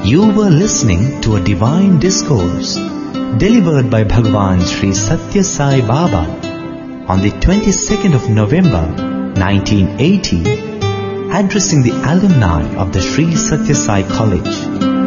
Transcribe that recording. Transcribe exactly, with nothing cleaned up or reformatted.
You were listening to a divine discourse delivered by Bhagavan Sri Satya Sai Baba on the twenty-second of November nineteen eighty, addressing the alumni of the Sri Satya Sai College.